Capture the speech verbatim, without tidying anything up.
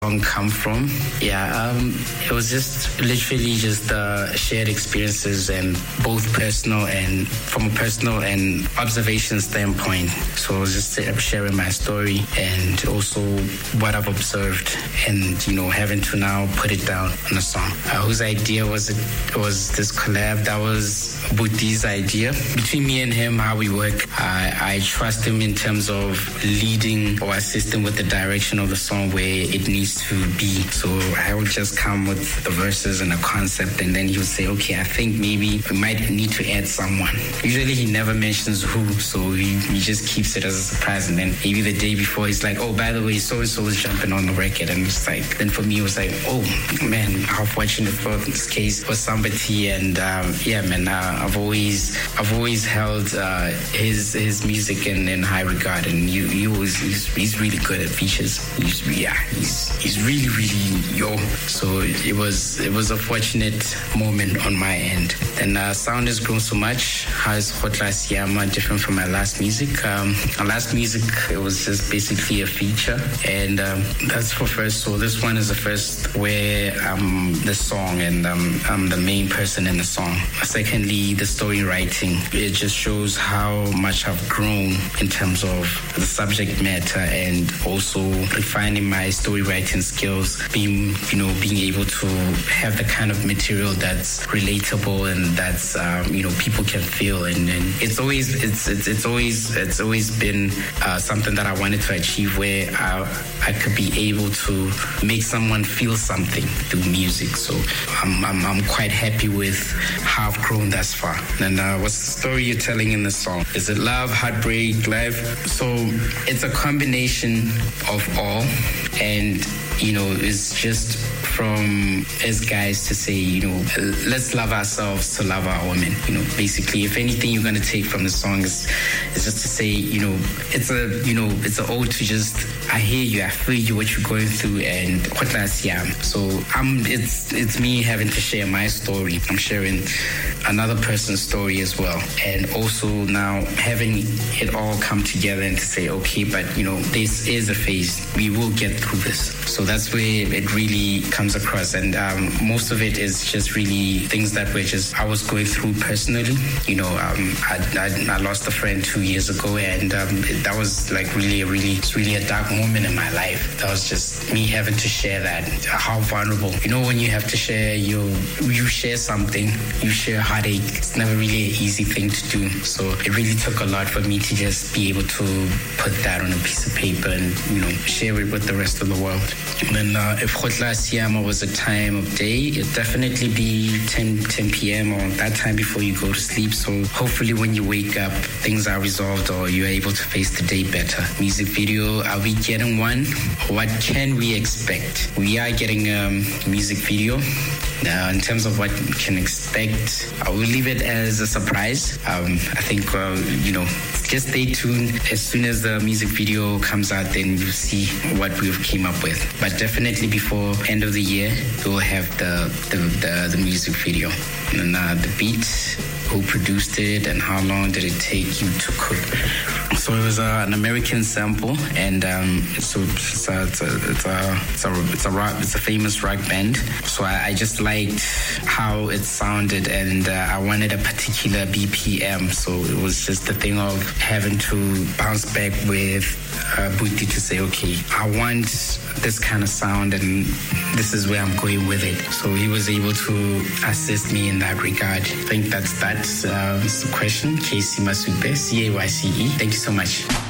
song come from? Yeah, um, it was just literally just uh, shared experiences, and both personal and from a personal and observation standpoint. So it was just uh, sharing my story and also what I've observed, and you know, having to now put it down on a song. Uh, whose idea was it? Was this collab? That was Buti's idea. Between me and him, how we work, I, I trust him in terms of leading or assisting with the direction of the song where it needs to be. So I would just come with the verses and a concept, and then he would say, okay, I think maybe we might need to add someone. Usually he never mentions who, so he, he just keeps it as a surprise, and then maybe the day before he's like, oh, by the way, so-and-so is jumping on the record, and it's like, then for me it was like, oh man, how fortunate for this case for somebody. And um, yeah, man, uh, I've always I've always held uh, his his music in, in high regard, and you you always he's, he's really good at features. He's, yeah, he's he's really really yo. So it was it was a fortunate moment on my end. And uh, sound has grown so much. How is Khotla Siyama different from my last music? Um, my last music, it was just basically a feature, and um, that's for first. So this one is the first where I'm the song and um, I'm the main person in the song. Secondly, the story writing. It just shows how much I've grown in terms of the subject matter, and also refining my story writing skills, being, you know, being able to have the kind of material that's relatable and that's, um, you know, people can feel. And, and it's always, it's, it's, it's always, it's always been uh, something that I wanted to achieve, where I, I could be able to make someone feel something through music. So I'm, I'm, I'm quite happy with how I've grown thus far. And uh, what's the story you're telling in the song? Is it love, heartbreak, life? So it's a combination of all, and you know, it's just from as guys to say, you know, let's love ourselves to love our women. You know, basically, if anything you're gonna take from the song is, is just to say, you know, it's a, you know, it's an ode to just, I hear you, I feel you, what you're going through, and Khotla Siyama. So I'm, it's, it's me having to share my story. I'm sharing another person's story as well, and also now having it all come together and to say, okay, but you know, this is a phase. We will get through this. So that's where it really comes across, and um, most of it is just really things that were just I was going through personally. You know, um, I, I I lost a friend two years ago, and um, it, that was like really, really, it's really a dark moment in my life. That was just me having to share that. How vulnerable, you know, when you have to share you you share something, you share heartache. It's never really an easy thing to do. So it really took a lot for me to just be able to put that on a piece of paper and, you know, share it with the rest of the world. And then uh, if Khotla Siyama was a time of day, it'd definitely be ten p.m. or that time before you go to sleep. So hopefully when you wake up, things are resolved or you're able to face the day better. Music video, are we getting one? What can we expect? We are getting a um, music video. Now, in terms of what you can expect, I will leave it as a surprise. Um, I think, uh, you know, just stay tuned. As soon as the music video comes out, then you'll see what we've came up with. But definitely before end of the year, we'll have the the, the, the music video. And uh, the beat, who produced it, and how long did it take you to cook? So it was uh, an American sample, and um, so it's a, it's a it's a it's a it's a rock it's a famous rock band. So I, I just liked how it sounded, and uh, I wanted a particular B P M. So it was just the thing of having to bounce back with uh, Buti to say, okay, I want this kind of sound, and this is where I'm going with it. So he was able to assist me in that regard. I think that's that's uh, the question. Casey Masupe, C A Y C E. Thank you so much.